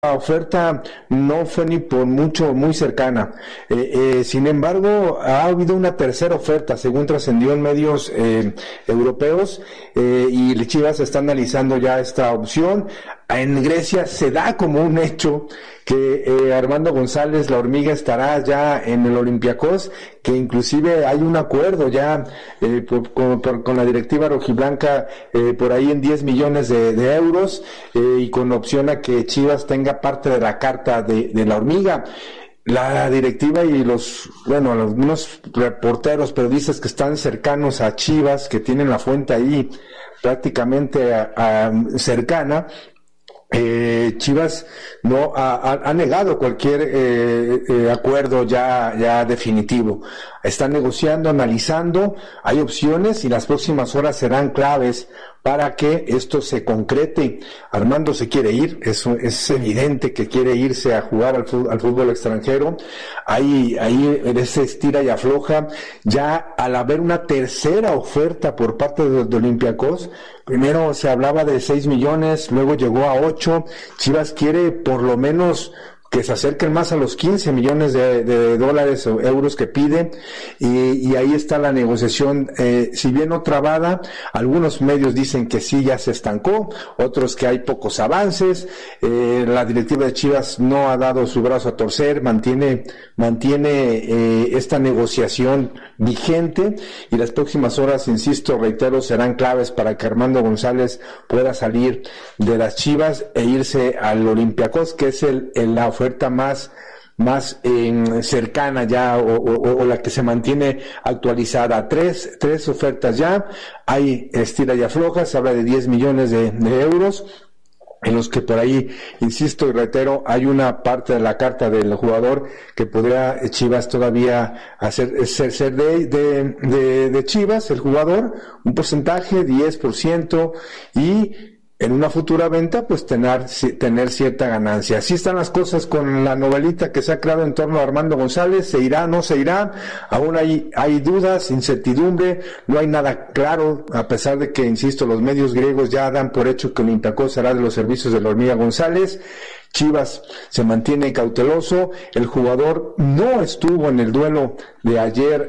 La oferta no fue ni por mucho muy cercana. Sin embargo, ha habido una tercera oferta, según trascendió en medios europeos, y Chivas está analizando ya esta opción. En Grecia se da como un hecho que Armando González, la hormiga, estará ya en el Olympiacos, que inclusive hay un acuerdo ya con la directiva rojiblanca por ahí en 10 millones de euros, y con opción a que Chivas tenga parte de la carta de la hormiga. La directiva y algunos reporteros, periodistas que están cercanos a Chivas, que tienen la fuente ahí prácticamente cercana, Chivas no ha negado cualquier acuerdo ya definitivo. Están negociando, analizando, hay opciones y las próximas horas serán claves para que esto se concrete. Armando se quiere ir, es evidente que quiere irse a jugar al fútbol extranjero. Ahí ese estira y afloja. Ya al haber una tercera oferta por parte de Olympiacos, primero se hablaba de 6 millones, luego llegó a 8. Chivas quiere por lo menos que se acerquen más a los 15 millones de dólares o euros que pide, y ahí está la negociación, si bien no trabada. Algunos medios dicen que sí, ya se estancó, otros que hay pocos avances. La directiva de Chivas no ha dado su brazo a torcer, mantiene esta negociación vigente, y las próximas horas, insisto, reitero, serán claves para que Armando González pueda salir de las Chivas e irse al Olympiacos, que es la oferta más cercana ya, o la que se mantiene actualizada. Tres ofertas ya, hay estira y afloja, se habla de 10 millones de euros, en los que por ahí, insisto y reitero, hay una parte de la carta del jugador que podría Chivas todavía ser de Chivas, el jugador, un porcentaje, 10%, y en una futura venta, pues tener cierta ganancia. Así están las cosas con la novelita que se ha creado en torno a Armando González. ¿Se irá, no se irá? Aún hay dudas, incertidumbre, no hay nada claro, a pesar de que, insisto, los medios griegos ya dan por hecho que Olympiacos será de los servicios de la hormiga González. Chivas se mantiene cauteloso. El jugador no estuvo en el duelo de ayer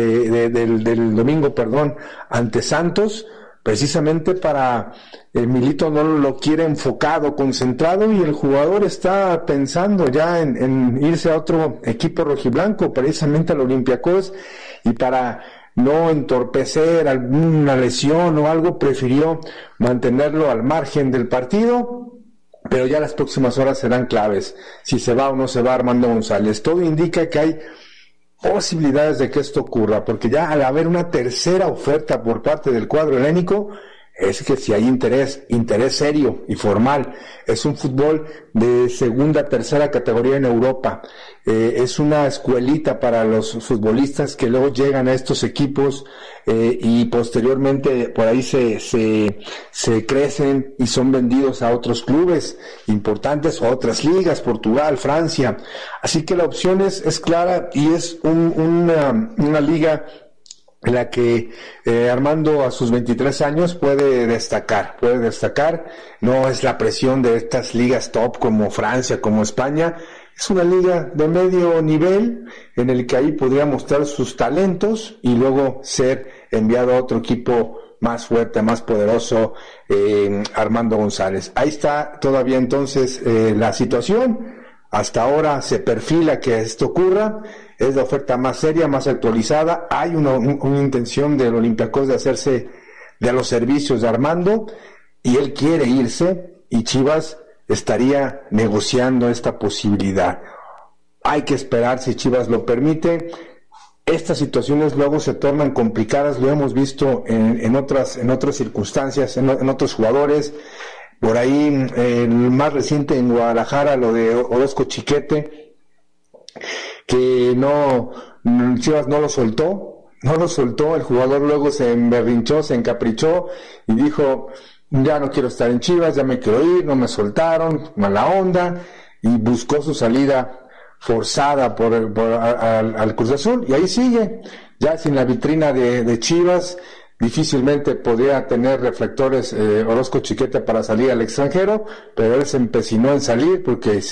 del domingo, ante Santos, precisamente para Milito no lo quiere enfocado, concentrado, y el jugador está pensando ya en irse a otro equipo rojiblanco, precisamente al Olympiacos, y para no entorpecer alguna lesión o algo, prefirió mantenerlo al margen del partido. Pero ya las próximas horas serán claves, si se va o no se va Armando González. Todo indica que hay posibilidades de que esto ocurra, porque ya al haber una tercera oferta por parte del cuadro helénico, es que si hay interés serio y formal. Es un fútbol de segunda, tercera categoría en Europa. Es una escuelita para los futbolistas que luego llegan a estos equipos, y posteriormente por ahí se crecen y son vendidos a otros clubes importantes o a otras ligas, Portugal, Francia. Así que la opción es clara, y es una liga en la que Armando a sus 23 años puede destacar. No es la presión de estas ligas top como Francia, como España. Es una liga de medio nivel en el que ahí podría mostrar sus talentos y luego ser enviado a otro equipo más fuerte, más poderoso, Armando González. Ahí está todavía entonces la situación. Hasta ahora se perfila que esto ocurra. Es la oferta más seria, más actualizada. Hay una intención del Olympiacos de hacerse de los servicios de Armando, y él quiere irse, y Chivas estaría negociando esta posibilidad. Hay que esperar si Chivas lo permite. Estas situaciones luego se tornan complicadas, lo hemos visto en otras circunstancias, en otros jugadores. Por ahí, el más reciente en Guadalajara, lo de Orozco Chiquete, que Chivas no lo soltó, el jugador luego se emberrinchó, se encaprichó y dijo: ya no quiero estar en Chivas, ya me quiero ir, no me soltaron, mala onda, y buscó su salida forzada al Cruz Azul, y ahí sigue, ya sin la vitrina de Chivas. Difícilmente podría tener reflectores Orozco Chiquete para salir al extranjero, pero él se empecinó en salir porque